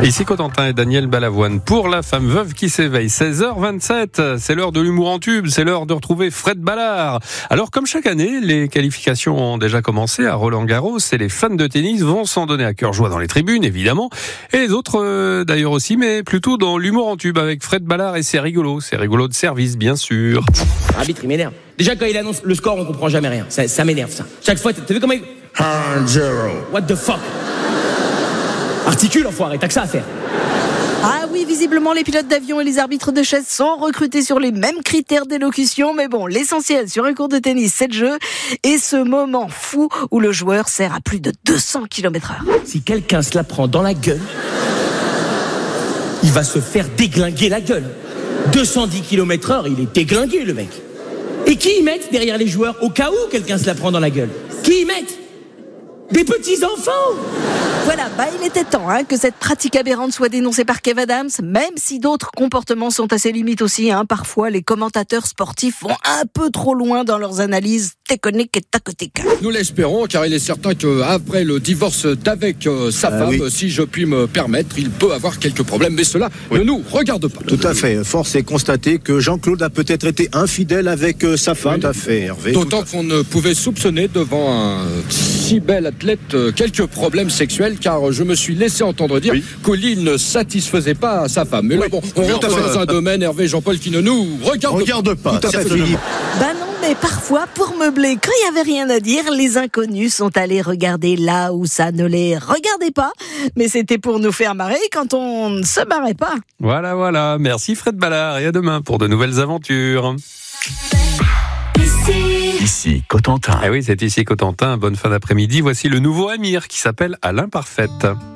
Ici Cotentin et Daniel Balavoine pour la femme veuve qui s'éveille. 16h27, c'est l'heure de l'humour en tube, c'est l'heure de retrouver Fred Ballard. Alors comme chaque année, les qualifications ont déjà commencé à Roland-Garros et les fans de tennis vont s'en donner à cœur joie dans les tribunes évidemment, et les autres d'ailleurs aussi, mais plutôt dans l'humour en tube avec Fred Ballard, et c'est rigolo de service bien sûr. L'arbitre il m'énerve. Déjà quand il annonce le score on comprend jamais rien, ça m'énerve ça. Chaque fois t'as vu comment il... 1-0. What the fuck. Articule, enfoiré, t'as que ça à faire. Ah oui, visiblement, les pilotes d'avion et les arbitres de chaise sont recrutés sur les mêmes critères d'élocution. Mais bon, l'essentiel sur un cours de tennis, c'est le jeu. Et ce moment fou où le joueur sert à plus de 200 km/h. Si quelqu'un se la prend dans la gueule, il va se faire déglinguer la gueule. 210 km/h, il est déglingué, le mec. Et qui y mettent derrière les joueurs au cas où quelqu'un se la prend dans la gueule? Qui y mettent? Des petits-enfants! Voilà, il était temps que cette pratique aberrante soit dénoncée par Kev Adams, même si d'autres comportements sont assez limites aussi. Parfois, les commentateurs sportifs vont un peu trop loin dans leurs analyses techniques et tactiques. Nous l'espérons, car il est certain qu'après le divorce d'avec sa femme, si je puis me permettre, il peut avoir quelques problèmes, mais cela ne nous regarde pas. Tout à fait. Force est constater que Jean-Claude a peut-être été infidèle avec sa femme. Tout à fait, Hervé. D'autant qu'on ne pouvait soupçonner devant un si bel athlète quelques problèmes sexuels, car je me suis laissé entendre dire qu'Oli ne satisfaisait pas sa femme. Mais là, bon, on rentre dans un domaine, Hervé Jean-Paul, qui ne nous regarde pas. Tout à fait, Philippe. Non, mais parfois, pour meubler, quand il n'y avait rien à dire, les inconnus sont allés regarder là où ça ne les regardait pas. Mais c'était pour nous faire marrer quand on ne se marrait pas. Voilà. Merci Fred Ballard et à demain pour de nouvelles aventures. Ici Cotentin. Ah oui, c'est ici Cotentin. Bonne fin d'après-midi. Voici le nouveau Amir qui s'appelle À l'imparfaite.